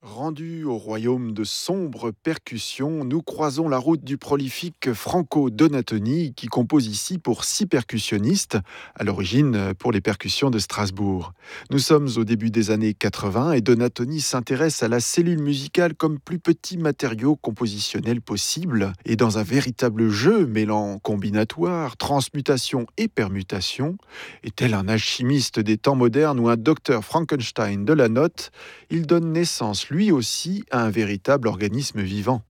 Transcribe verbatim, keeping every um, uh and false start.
Rendu au royaume de sombres percussions, nous croisons la route du prolifique Franco Donatoni qui compose ici pour six percussionnistes, à l'origine pour les percussions de Strasbourg. Nous sommes au début des années quatre-vingts et Donatoni s'intéresse à la cellule musicale comme plus petit matériau compositionnel possible et dans un véritable jeu mêlant combinatoire, transmutation et permutation, et tel un alchimiste des temps modernes ou un docteur Frankenstein de la note, il donne naissance lui aussi à un véritable organisme vivant.